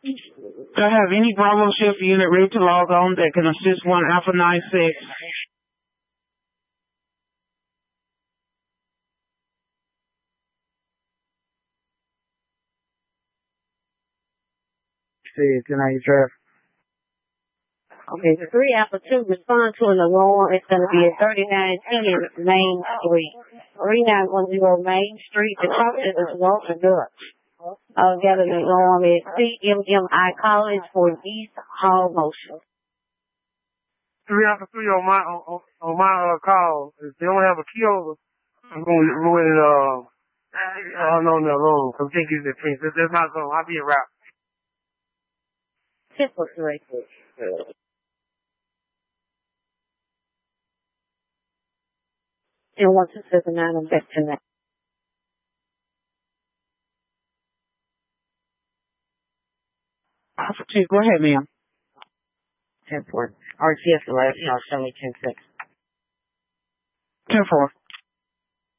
Do I have any Bravo shift unit ready to log on that can assist 1 Alpha 96? See, can I drive? Okay, the 3 Alpha 2 respond to an alarm. It's going to be at 3910 Main Street. 3910 Main Street. The company is Walter Dutch. Got an alarm at CMMI College for East Hall Motion. 3 Alpha 3 on my call. If they don't have a key over, I'm going to ruin it. I don't know no room. I'm thinking the Prince. That's not going. I'll be a rap. 10-3. And 1279, I'm back to that. Alpha 2, go ahead, ma'am. 10-4. RTF 11, show me 10-6. 10-4.